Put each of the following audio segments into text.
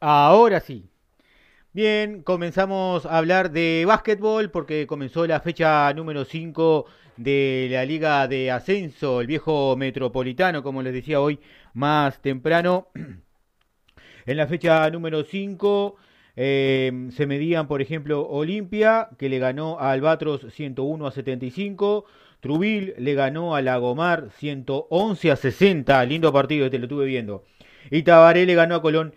Ahora sí. Bien, comenzamos a hablar de básquetbol porque comenzó la fecha número 5 de la Liga de Ascenso, el viejo metropolitano, como les decía hoy más temprano. En la fecha número 5 se medían, por ejemplo, Olimpia, que le ganó a Albatros 101-75. Trubil le ganó a Lagomar 111-60. Lindo partido, este lo estuve viendo. Y Tabaré le ganó a Colón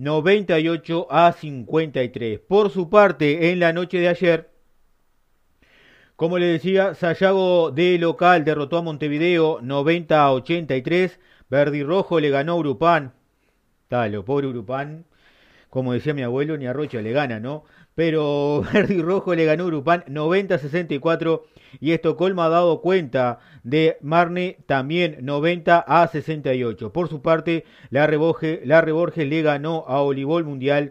98-53. Por su parte, en la noche de ayer, como le decía, Sayago de local derrotó a Montevideo 90-83. Verdi Rojo le ganó a Urupán. Talo, pobre Urupán, como decía mi abuelo, ni a Rocha le gana, ¿no? Pero Verde y Rojo le ganó a Urupán 90-64 y Estocolmo ha dado cuenta de Marne también 90-68. Por su parte, la Reborges le ganó a Olivol Mundial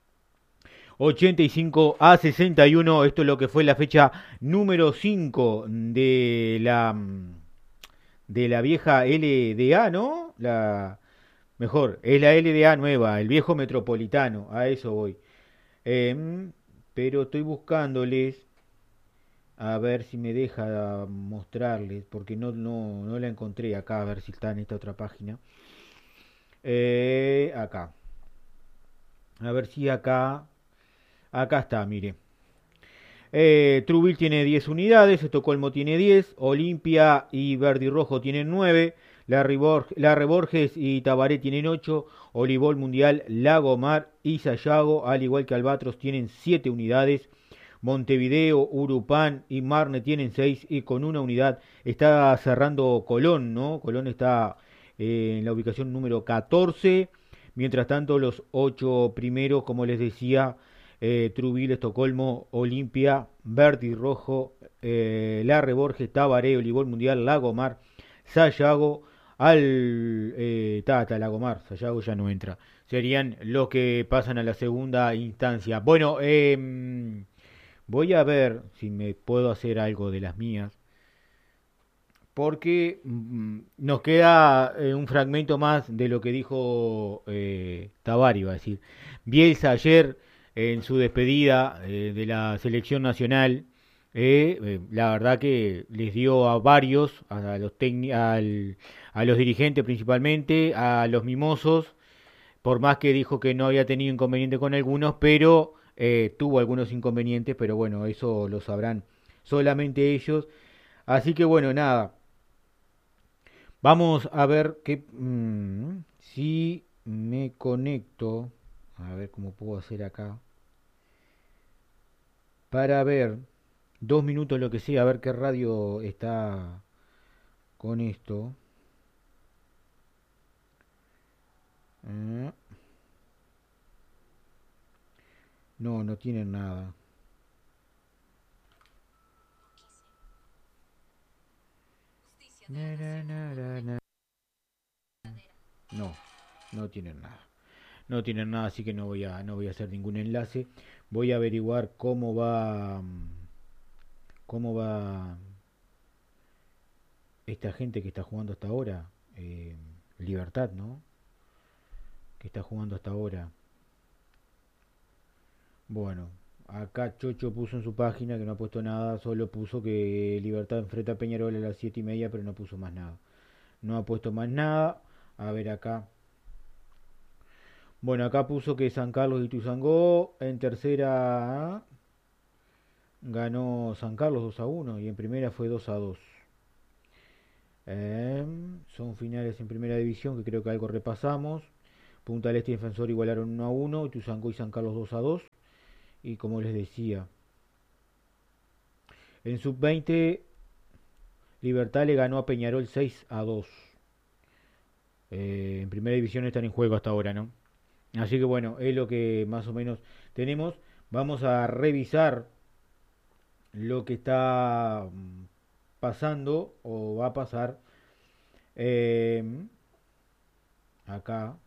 85-61. Esto es lo que fue la fecha número 5 de la vieja LDA, ¿no? Mejor, es la LDA nueva, el viejo metropolitano, a eso voy. Pero estoy buscándoles a ver si me deja mostrarles, porque no la encontré acá, a ver si está en esta otra página. Acá, a ver si acá está, mire. Trubil tiene 10 unidades, Estocolmo tiene 10, Olimpia y Verdi Rojo tienen 9, la Reborges y Tabaré tienen 8, Olivol Mundial, Lagomar y Sayago, al igual que Albatros, tienen 7 unidades, Montevideo, Urupán y Marne tienen 6 y con una unidad está cerrando Colón, ¿no? Colón está en la ubicación número 14, mientras tanto los 8 primeros, como les decía, Trubil, Estocolmo, Olimpia, Verdi Rojo, Larre Borges, Tabaré, Olivol Mundial, Lagomar, Sayago, Tata, Lagomar, Sayago ya no entra. Serían los que pasan a la segunda instancia. Bueno, voy a ver si me puedo hacer algo de las mías. Porque nos queda un fragmento más de lo que dijo Tabari, va a decir. Bielsa ayer en su despedida de la selección nacional, la verdad que les dio a varios, a los dirigentes principalmente, a los mimosos, por más que dijo que no había tenido inconveniente con algunos, pero tuvo algunos inconvenientes, pero bueno, eso lo sabrán solamente ellos. Así que bueno, nada, vamos a ver si me conecto, a ver cómo puedo hacer acá, para ver 2 minutos lo que sea, a ver qué radio está con esto. Eh, no, no tienen nada. Na, na, na, na. No, no tienen nada. No tienen nada, así que no voy a hacer ningún enlace. Voy a averiguar cómo va esta gente que está jugando hasta ahora. Libertad, ¿no? Que está jugando hasta ahora. Bueno, acá Chocho puso en su página que no ha puesto nada, solo puso que Libertad enfrenta a Peñarol a las 7:30, pero no puso más nada. No ha puesto más nada. A ver acá. Bueno, acá puso que San Carlos y Tuzangó en tercera ganó San Carlos 2-1 y en primera fue 2-2. Son finales en primera división que creo que algo repasamos. Punta del Este y Defensor igualaron 1-1 y Tuzangó y San Carlos 2-2. Y como les decía, en sub-20 Libertad le ganó a Peñarol 6-2. En primera división están en juego hasta ahora, ¿no? Así que bueno, es lo que más o menos tenemos. Vamos a revisar lo que está pasando o va a pasar eh, acá.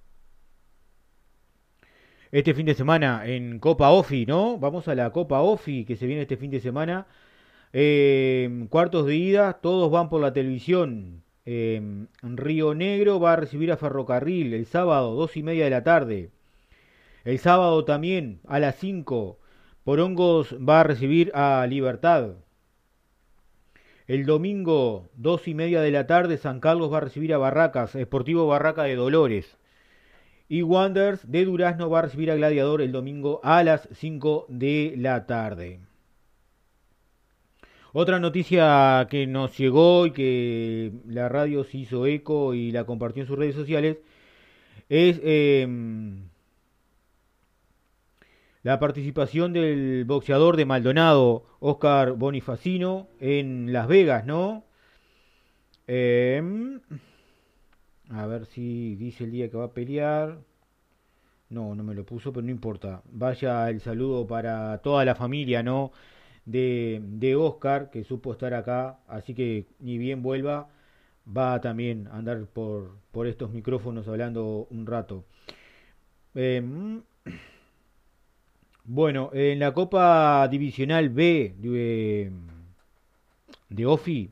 Este fin de semana en Copa Ofi, ¿no? Vamos a la Copa Ofi que se viene este fin de semana. Cuartos de ida, todos van por la televisión. Río Negro va a recibir a Ferrocarril el sábado, 2:30 de la tarde. El sábado también a las 5, Porongos va a recibir a Libertad. El domingo, 2:30 de la tarde, San Carlos va a recibir a Barracas, Sportivo Barraca de Dolores. Y Wanderers de Durazno va a recibir a Gladiador el domingo a las 5 de la tarde. Otra noticia que nos llegó y que la radio se hizo eco y la compartió en sus redes sociales es la participación del boxeador de Maldonado, Oscar Bonifacino, en Las Vegas, ¿no? Eh, a ver si dice el día que va a pelear. No, no me lo puso, pero no importa. Vaya el saludo para toda la familia, ¿no? De Oscar, que supo estar acá. Así que ni bien vuelva, va también a andar por estos micrófonos hablando un rato. Eh, bueno, en la Copa Divisional B de OFI.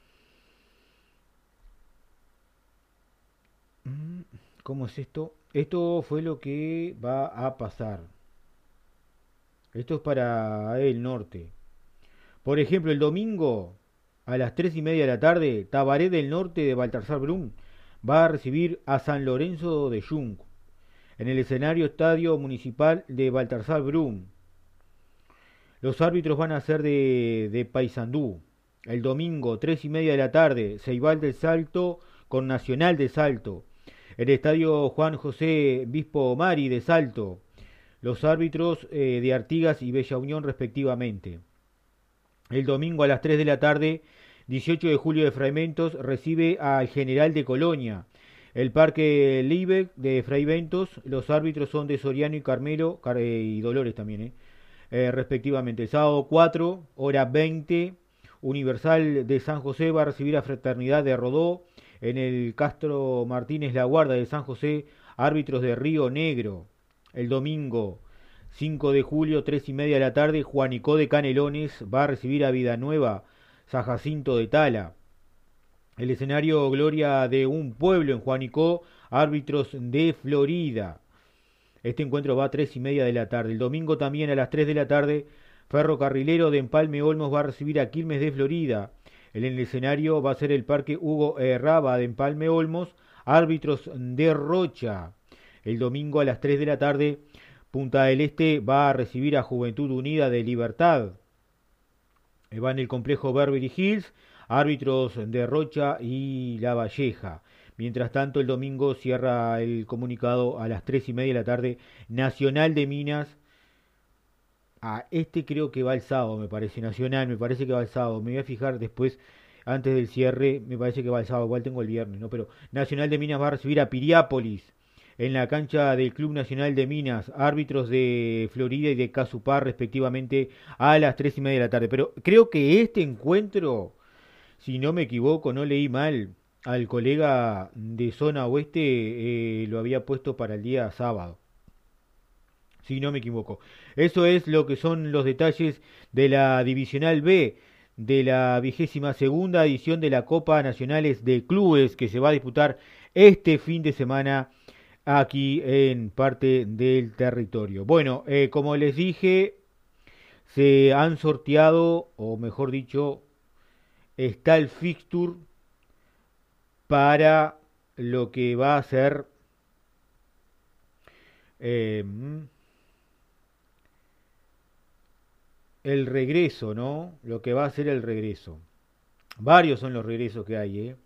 ¿Cómo es esto? Esto fue lo que va a pasar. Esto es para el norte. Por ejemplo, el domingo a las 3:30 de la tarde, Tabaré del Norte de Baltasar Brum va a recibir a San Lorenzo de Jung en el escenario Estadio Municipal de Baltasar Brum. Los árbitros van a ser de Paysandú. El domingo, 3:30 de la tarde, Ceibal del Salto con Nacional de Salto. El estadio Juan José Bispo Mari de Salto. Los árbitros de Artigas y Bella Unión respectivamente. El domingo a las 3 de la tarde, 18 de julio de Fraiventos, recibe al General de Colonia. El Parque Liebeck de Fraiventos, los árbitros son de Soriano y Carmelo, y Dolores también, respectivamente. El sábado 4, hora 20, Universal de San José va a recibir a Fraternidad de Rodó. En el Castro Martínez La Guarda de San José, árbitros de Río Negro. El domingo 5 de julio, 3:30 de la tarde, Juanicó de Canelones va a recibir a Vidanueva, San Jacinto de Tala. El escenario Gloria de un pueblo en Juanicó, árbitros de Florida. Este encuentro va a 3:30 de la tarde. El domingo también a las 3 de la tarde, Ferrocarrilero de Empalme Olmos va a recibir a Quilmes de Florida. En el escenario va a ser el Parque Hugo Raba de Empalme Olmos, árbitros de Rocha. El domingo a las 3 de la tarde, Punta del Este va a recibir a Juventud Unida de Libertad. Va en el complejo Beverly Hills, árbitros de Rocha y La Valleja. Mientras tanto, el domingo cierra el comunicado a las 3:30 de la tarde, Nacional de Minas. Este creo que va el sábado, me parece. Nacional, me parece que va el sábado. Me voy a fijar después, antes del cierre, me parece que va el sábado. Igual tengo el viernes, ¿no? Pero Nacional de Minas va a recibir a Piriápolis en la cancha del Club Nacional de Minas, árbitros de Florida y de Casupá respectivamente a las 3:30 de la tarde. Pero creo que este encuentro, si no me equivoco, no leí mal, al colega de zona oeste lo había puesto para el día sábado, si no me equivoco. Eso es lo que son los detalles de la Divisional B de la 22ª edición de la Copa Nacionales de Clubes que se va a disputar este fin de semana aquí en parte del territorio. Bueno, como les dije, se han sorteado, o mejor dicho, está el fixture para lo que va a ser eh, el regreso, ¿no? Lo que va a ser el regreso. Varios son los regresos que hay, ¿eh?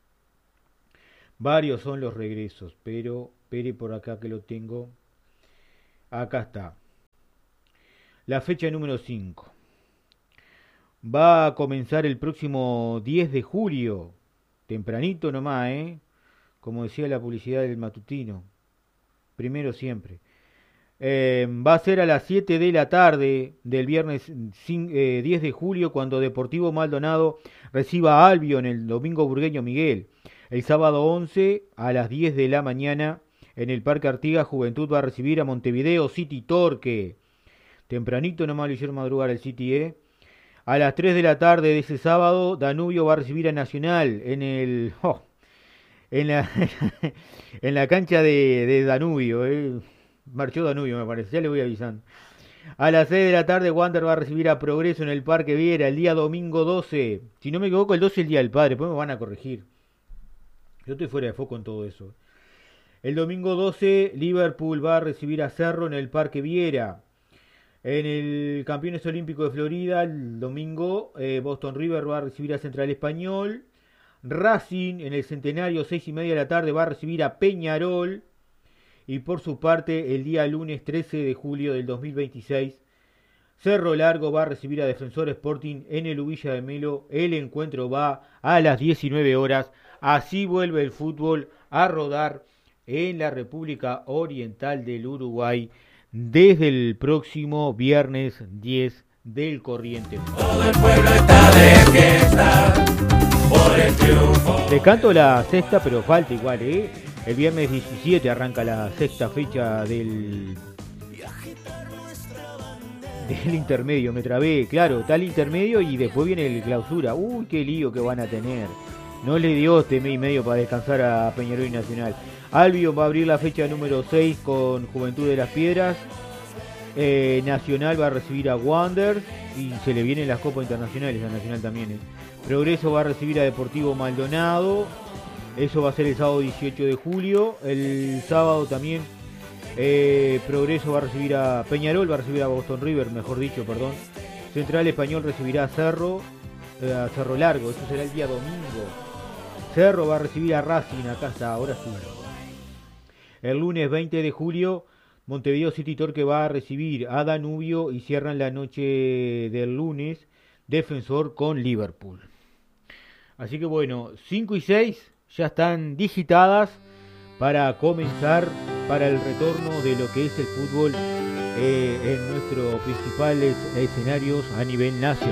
Varios son los regresos, pero espere por acá que lo tengo. Acá está. La fecha número 5. Va a comenzar el próximo 10 de julio. Tempranito nomás, ¿eh? Como decía la publicidad del matutino. Primero siempre. Va a ser a las 7 de la tarde del viernes 10 de julio cuando Deportivo Maldonado reciba a Albion el domingo Burgueño Miguel. El sábado 11 a las 10 de la mañana en el Parque Artigas Juventud va a recibir a Montevideo City Torque. Tempranito nomás lo hicieron madrugar el City, ¿eh? A las 3 de la tarde de ese sábado Danubio va a recibir a Nacional en el... en la, en la cancha de Danubio, ¿eh? Marchó Danubio, me parece, ya le voy avisando. A las 6 de la tarde, Wander va a recibir a Progreso en el Parque Viera el día domingo 12. Si no me equivoco, el 12 es el Día del Padre, después me van a corregir. Yo estoy fuera de foco en todo eso. El domingo 12, Liverpool va a recibir a Cerro en el Parque Viera. En el Campeones Olímpicos de Florida, el domingo, Boston River va a recibir a Central Español. Racing en el Centenario, 6:30 de la tarde, va a recibir a Peñarol. Y por su parte, el día lunes 13 de julio del 2026, Cerro Largo va a recibir a Defensor Sporting en el Ubilla de Melo. El encuentro va a las 19 horas. Así vuelve el fútbol a rodar en la República Oriental del Uruguay desde el próximo viernes 10 del corriente. Todo el pueblo está de fiesta por el triunfo. Le canto la sexta, pero falta igual, ¿eh? El viernes 17 arranca la sexta fecha del intermedio. Me trabé, claro, está el intermedio y después viene el clausura. Uy, qué lío que van a tener. No le dio este mes y medio para descansar a Peñarol y Nacional. Albion va a abrir la fecha número 6 con Juventud de las Piedras. Nacional va a recibir a Wander y se le vienen las copas internacionales a Nacional también. Progreso va a recibir a Deportivo Maldonado. Eso va a ser el sábado 18 de julio. El sábado también Progreso va a recibir a Peñarol, va a recibir a Boston River, mejor dicho, perdón. Central Español recibirá a Cerro Largo, eso será el día domingo. Cerro va a recibir a Racing, acá está, ahora sí. El lunes 20 de julio, Montevideo City Torque va a recibir a Danubio y cierran la noche del lunes Defensor con Liverpool. Así que bueno, 5 y 6 ya están digitadas para comenzar para el retorno de lo que es el fútbol en nuestros principales escenarios a nivel nacional.